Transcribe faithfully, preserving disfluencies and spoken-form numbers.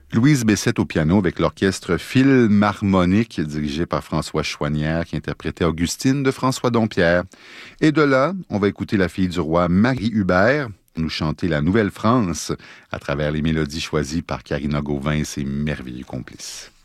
Louise Bessette au piano avec l'orchestre Philharmonique dirigé par François Chouanière qui interprétait Augustine de François Dompierre. Et de là, on va écouter la fille du roi Marie Hubert nous chanter la Nouvelle-France à travers les mélodies choisies par Karina Gauvin et ses merveilleux complices.